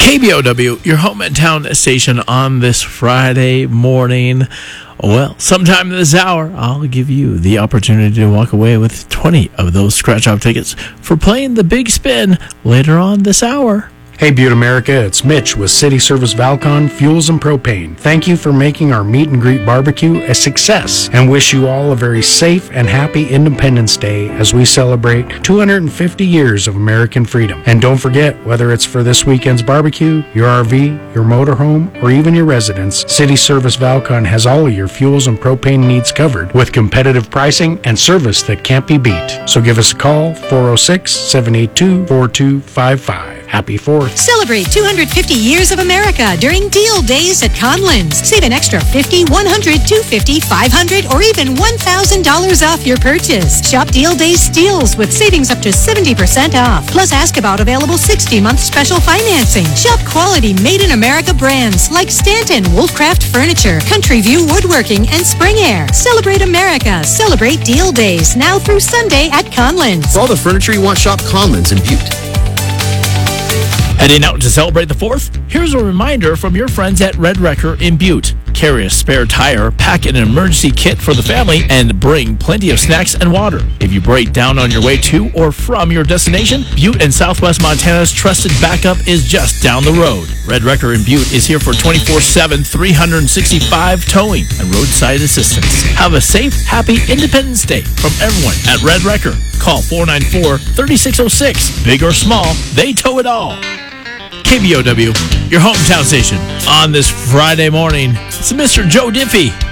KBOW, your hometown station on this Friday morning. Well, sometime this hour, I'll give you the opportunity to walk away with 20 of those scratch-off tickets for playing the Big Spin later on this hour. Hey Butte America, it's Mitch with City Service Valcon Fuels and Propane. Thank you for making our meet and greet barbecue a success and wish you all a very safe and happy Independence Day as we celebrate 250 years of American freedom. And don't forget, whether it's for this weekend's barbecue, your RV, your motorhome, or even your residence, City Service Valcon has all of your fuels and propane needs covered with competitive pricing and service that can't be beat. So give us a call, 406-782-4255. Happy 4th. Celebrate 250 years of America during Deal Days at Conlins. Save an extra $50, $100, $250, $500, or even $1,000 off your purchase. Shop Deal Days steals with savings up to 70% off. Plus, ask about available 60-month special financing. Shop quality made-in-America brands like Stanton, Wolfcraft Furniture, Country View Woodworking, and Spring Air. Celebrate America. Celebrate Deal Days now through Sunday at Conlins. For all the furniture you want, shop Conlins in Butte. Heading out to celebrate the 4th? Here's a reminder from your friends at Red Wrecker in Butte. Carry a spare tire, pack an emergency kit for the family, and bring plenty of snacks and water. If you break down on your way to or from your destination, Butte and Southwest Montana's trusted backup is just down the road. Red Wrecker in Butte is here for 24/7, 365 towing and roadside assistance. Have a safe, happy Independence Day from everyone at Red Wrecker. Call 494-3606. Big or small, they tow it all. KBOW, your hometown station. On this Friday morning, it's Mr. Joe Diffie.